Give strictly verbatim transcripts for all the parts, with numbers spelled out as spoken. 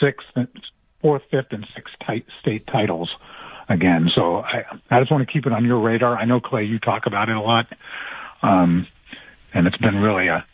sixth, fourth, fifth, and sixth t- state titles again. So I, I just want to keep it on your radar. I know, Clay, you talk about it a lot, um, and it's been really a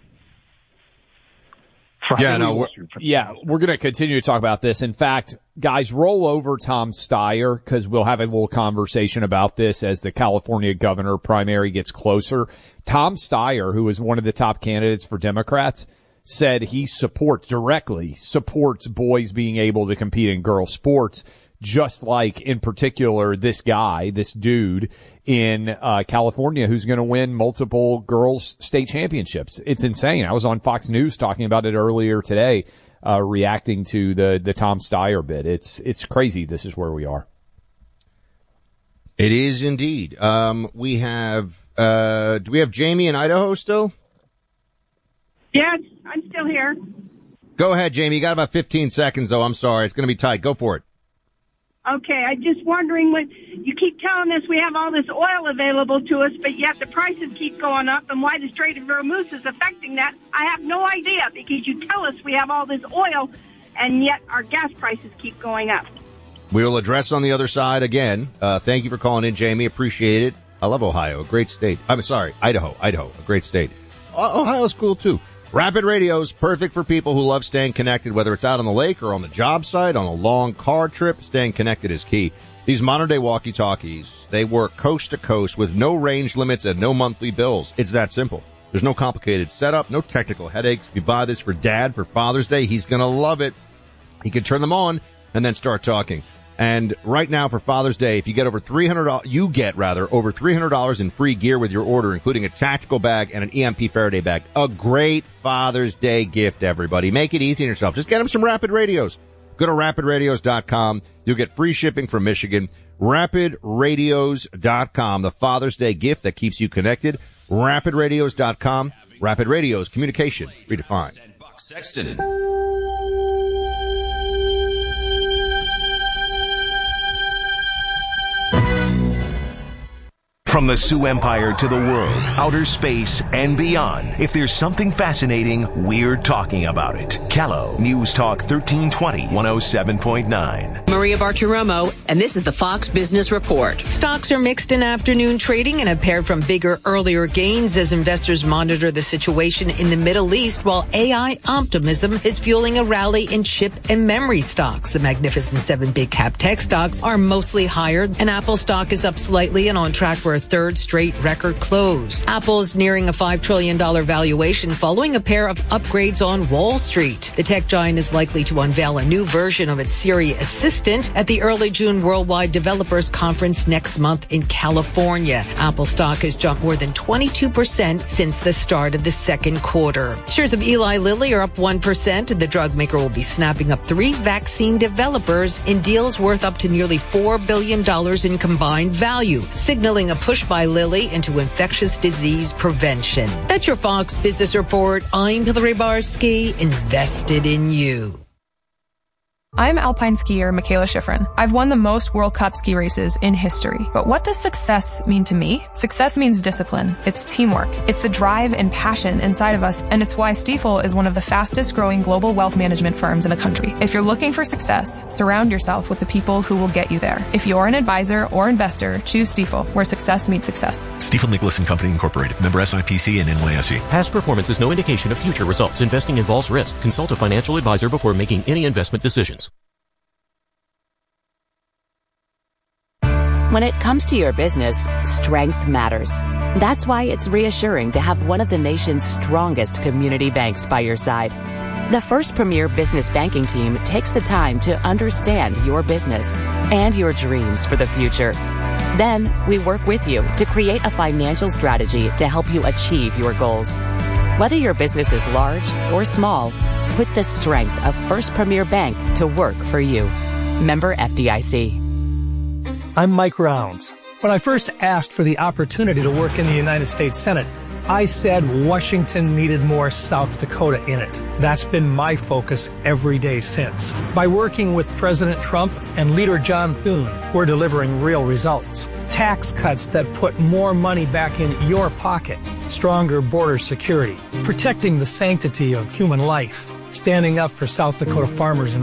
Yeah, no, we're, yeah, we're going to continue to talk about this. In fact, guys, roll over Tom Steyer because we'll have a little conversation about this as the California governor primary gets closer. Tom Steyer, who is one of the top candidates for Democrats, said he supports, directly supports boys being able to compete in girls' sports, just like, in particular, this guy, this dude in uh California who's going to win multiple girls' state championships. It's insane. I was on Fox News talking about it earlier today, uh reacting to the the Tom Steyer bit. It's it's crazy. This is where we are. It is indeed. Um we have uh do we have Jamie in Idaho still? Yes, I'm still here. Go ahead, Jamie. You got about fifteen seconds, though. I'm sorry. It's going to be tight. Go for it. Okay, I'm just wondering, when you keep telling us we have all this oil available to us, but yet the prices keep going up, and why the Strait of Hormuz is affecting that, I have no idea, because you tell us we have all this oil, and yet our gas prices keep going up. We will address on the other side again. Uh, thank you for calling in, Jamie. Appreciate it. I love Ohio, a great state. I'm sorry, Idaho, Idaho, a great state. Uh, Ohio's cool, too. Rapid Radio is perfect for people who love staying connected, whether it's out on the lake or on the job site, on a long car trip. Staying connected is key. These modern-day walkie-talkies, they work coast to coast with no range limits and no monthly bills. It's that simple. There's no complicated setup, no technical headaches. If you buy this for Dad for Father's Day, he's going to love it. He can turn them on and then start talking. And right now for Father's Day, if you get over three hundred dollars, you get rather over three hundred dollars in free gear with your order, including a tactical bag and an E M P Faraday bag. A great Father's Day gift, everybody. Make it easy on yourself. Just get them some Rapid Radios. Go to rapid radios dot com. You'll get free shipping from Michigan. rapid radios dot com, the Father's Day gift that keeps you connected. rapid radios dot com. Rapid Radios, communication redefined. Sexton. From the Sioux Empire to the world, outer space, and beyond, if there's something fascinating, we're talking about it. Callow, News Talk thirteen twenty, one oh seven point nine. Maria Bartiromo, and this is the Fox Business Report. Stocks are mixed in afternoon trading and have paired from bigger, earlier gains as investors monitor the situation in the Middle East, while A I optimism is fueling a rally in chip and memory stocks. The Magnificent Seven big cap tech stocks are mostly higher, and Apple stock is up slightly and on track for a third straight record close. Apple is nearing a five trillion dollars valuation following a pair of upgrades on Wall Street. The tech giant is likely to unveil a new version of its Siri assistant at the early June Worldwide Developers Conference next month in California. Apple stock has jumped more than twenty-two percent since the start of the second quarter. Shares of Eli Lilly are up one percent. The drug maker will be snapping up three vaccine developers in deals worth up to nearly four billion dollars in combined value, signaling a push by Lilly into infectious disease prevention. That's your Fox Business Report. I'm Hillary Barsky, invested in you. I'm alpine skier Michaela Schifrin. I've won the most World Cup ski races in history. But what does success mean to me? Success means discipline. It's teamwork. It's the drive and passion inside of us, and it's why Stifel is one of the fastest growing global wealth management firms in the country. If you're looking for success, surround yourself with the people who will get you there. If you're an advisor or investor, choose Stifel, where success meets success. Stifel Nicholas and Company Incorporated. Member S I P C and N Y S E. Past performance is no indication of future results. Investing involves risk. Consult a financial advisor before making any investment decisions. When it comes to your business, strength matters. That's why it's reassuring to have one of the nation's strongest community banks by your side. The First Premier Business Banking Team takes the time to understand your business and your dreams for the future. Then, we work with you to create a financial strategy to help you achieve your goals. Whether your business is large or small, put the strength of First Premier Bank to work for you. Member F D I C. I'm Mike Rounds. When I first asked for the opportunity to work in the United States Senate, I said Washington needed more South Dakota in it. That's been my focus every day since. By working with President Trump and Leader John Thune, we're delivering real results. Tax cuts that put more money back in your pocket, stronger border security, protecting the sanctity of human life, standing up for South Dakota farmers and